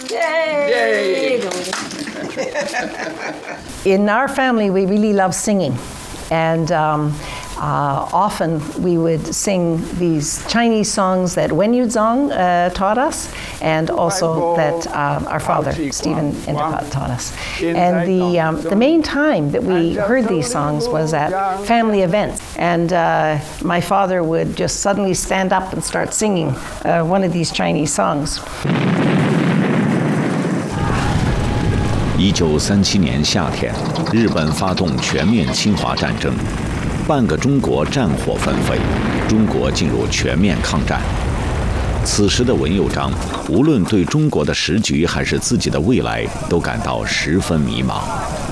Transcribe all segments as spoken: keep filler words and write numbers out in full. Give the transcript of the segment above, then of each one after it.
Yay! In our family, we really love singing. And um, uh, often we would sing these Chinese songs that Wen Yuzong uh, taught us, and also that uh, our father, Stephen Endicott, taught us. And the, um, the main time that we heard these songs was at family events. And uh, my father would just suddenly stand up and start singing uh, one of these Chinese songs. 一九三七年夏天，日本发动全面侵华战争，半个中国战火纷飞，中国进入全面抗战。此时的文佑章，无论对中国的时局还是自己的未来，都感到十分迷茫。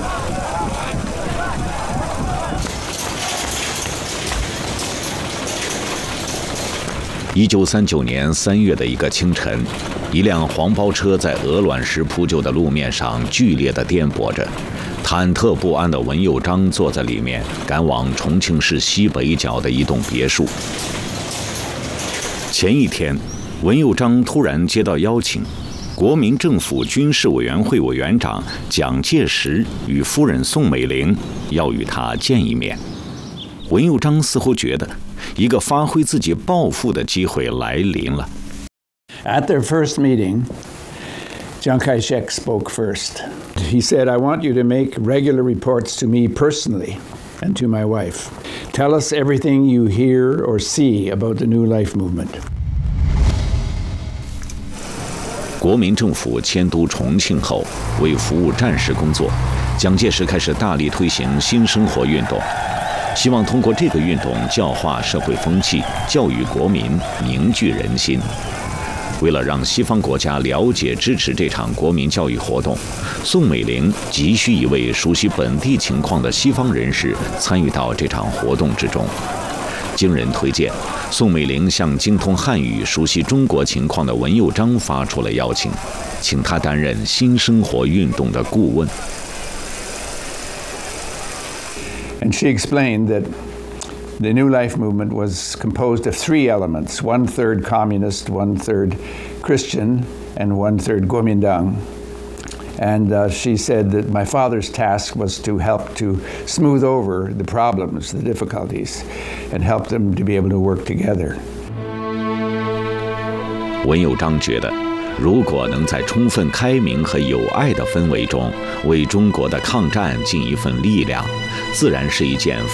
一九三九年三月的一个清晨，一辆黄包车在鹅卵石铺就的路面上剧烈地颠簸着，忐忑不安的文佑章坐在里面，赶往重庆市西北角的一栋别墅。前一天，文佑章突然接到邀请，国民政府军事委员会委员长蒋介石与夫人宋美龄要与他见一面。文佑章似乎觉得，一个发挥自己抱负的机会来临了。 At their first meeting, Chiang Kai-shek spoke first. He said, I want you to make regular reports to me personally and to my wife. Tell us everything you hear or see about the New Life movement. 国民政府迁都重庆后，为服务战时工作，蒋介石开始大力推行新生活运动，希望通过这个运动教化社会风气，教育国民，凝聚人心。为了让西方国家了解支持这场国民教育活动，宋美龄急需一位熟悉本地情况的西方人士参与到这场活动之中。经人推荐，宋美龄向精通汉语、熟悉中国情况的文佑章发出了邀请，请他担任新生活运动的顾问。 And she explained that the New Life movement was composed of three elements, one-third communist, one-third Christian, and one-third Kuomintang. And uh, she said that my father's task was to help to smooth over the problems, the difficulties, and help them to be able to work together. 文佑章觉得，如果能在充分开明和友爱的氛围中，为中国的抗战尽一份力量，自然是一件